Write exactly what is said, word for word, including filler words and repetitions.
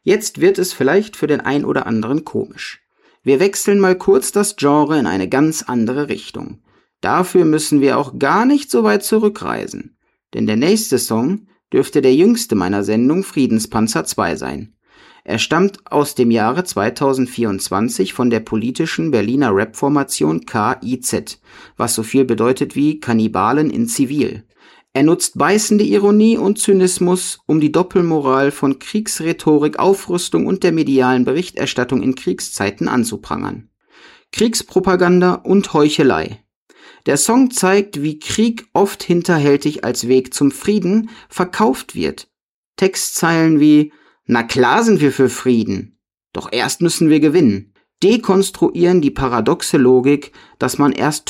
Jetzt wird es vielleicht für den ein oder anderen komisch. Wir wechseln mal kurz das Genre in eine ganz andere Richtung. Dafür müssen wir auch gar nicht so weit zurückreisen. Denn der nächste Song dürfte der jüngste meiner Sendung Friedenspanzer zwei sein. Er stammt aus dem Jahre zweitausendvierundzwanzig von der politischen Berliner Rap-Formation K I Z, was so viel bedeutet wie Kannibalen in Zivil. Er nutzt beißende Ironie und Zynismus, um die Doppelmoral von Kriegsrhetorik, Aufrüstung und der medialen Berichterstattung in Kriegszeiten anzuprangern. Kriegspropaganda und Heuchelei. Der Song zeigt, wie Krieg oft hinterhältig als Weg zum Frieden verkauft wird. Textzeilen wie „Na klar sind wir für Frieden, doch erst müssen wir gewinnen“ dekonstruieren die paradoxe Logik, dass man erst